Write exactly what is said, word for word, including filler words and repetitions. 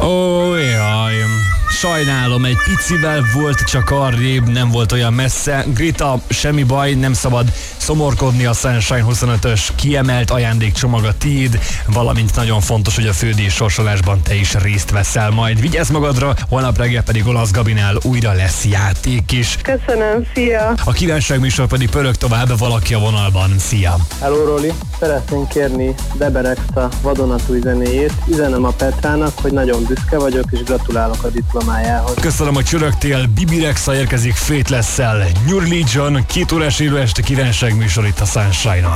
Ó, jaj. Sajnálom, egy picivel volt csak arrébb, nem volt olyan messze. Grita, semmi baj, nem szabad szomorkodni, a Sunshine huszonötös kiemelt ajándékcsomag a tiéd, valamint nagyon fontos, hogy a fődíj sorsolásban te is részt veszel majd. Vigyázz magadra, holnap reggel pedig Olasz Gabinál újra lesz játék is. Köszönöm, szia! A kívánságműsor pedig pörög tovább, valaki a vonalban. Szia! Hello, Roli! Szeretnénk kérni Deber Extra vadonatúj zenéjét. Üzenem a Petrának, hogy nagyon büszke vagyok, és gratulálok a diplomájához. Köszönöm, hogy csörögtél. Bibi Rexha érkezik Faithless-szel. New Religion, két órás élő este kívánságműsor itt a Sunshine-on.